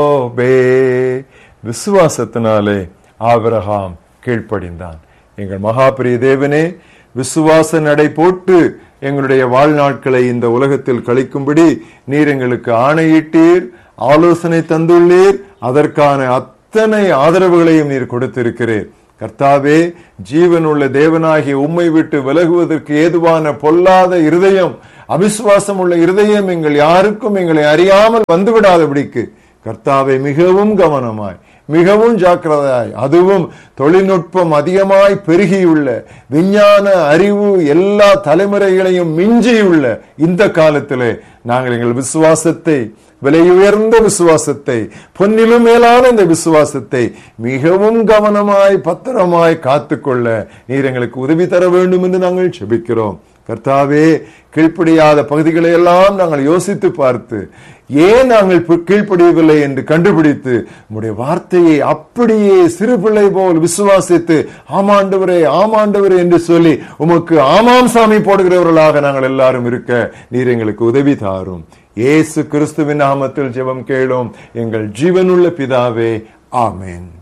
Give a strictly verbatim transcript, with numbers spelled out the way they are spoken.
விசுவாசத்தினாலே ஆபிரகாம் கீழ்ப்படிந்தான். எங்கள் மகாபிரிய தேவனே, விசுவாச நடை போட்டு எங்களுடைய வாழ்நாட்களை இந்த உலகத்தில் கழிக்கும்படி நீர் எங்களுக்கு ஆணையிட்டீர், ஆலோசனை தந்துள்ளீர். அதற்கான அத்தனை ஆதரவுகளையும் நீர் கொடுத்திருக்கிறீர். கர்த்தாவே, ஜீவனுள்ள தேவனாகிய உம்மை விட்டு விலகுவதற்கு ஏதுவான பொல்லாத இருதயம், அவிசுவாசம் உள்ள இருதயம் எங்கள் யாருக்கும் எங்களை அறியாமல் வந்துவிடாதபடிக்கு கர்த்தாவே மிகவும் கவனமாய், மிகவும் ஜாக்கிரதையாய், அதுவும் தொழில்நுட்பம் அதிகமாய் பெருகியுள்ள, விஞ்ஞான அறிவு எல்லா தலைமுறைகளையும் மிஞ்சியுள்ள இந்த காலத்திலே நாங்கள் எங்கள் விசுவாசத்தை, விலை உயர்ந்த விசுவாசத்தை, பொன்னிலும் மேலான இந்த விசுவாசத்தை மிகவும் கவனமாய் பத்திரமாய் காத்துக்கொள்ள நீர் எங்களுக்கு உதவி தர வேண்டும் என்று நாங்கள் செபிக்கிறோம். கர்த்தாவே, கீழ்ப்படியாத பகுதிகளை எல்லாம் நாங்கள் யோசித்து பார்த்து ஏன் நாங்கள் கீழ்ப்படியவில்லை என்று கண்டுபிடித்து உம்முடைய வார்த்தையை அப்படியே சிறு பிள்ளை போல் விசுவாசித்து ஆமாண்டவரே ஆமாண்டவரே என்று சொல்லி உமக்கு ஆமாம் சாமி போடுகிறவர்களாக நாங்கள் எல்லாரும் இருக்க நீர் எங்களுக்கு உதவி தாரும். இயேசு கிறிஸ்துவின் நாமத்தில் ஜெபம் கேளோம் எங்கள் ஜீவனுள்ள பிதாவே, ஆமென்.